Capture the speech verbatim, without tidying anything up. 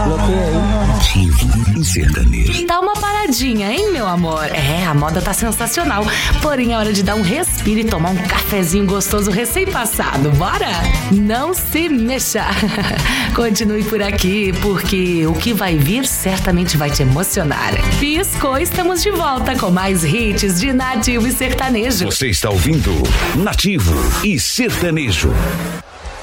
Nativo e sertanejo. Dá uma paradinha, hein, meu amor? É, a moda tá sensacional. Porém, é hora de dar um respiro e tomar um cafezinho gostoso recém-passado. Bora? Não se mexa. Continue por aqui, porque o que vai vir certamente vai te emocionar. Piscou, estamos de volta com mais hits de Nativo e Sertanejo. Você está ouvindo Nativo e Sertanejo.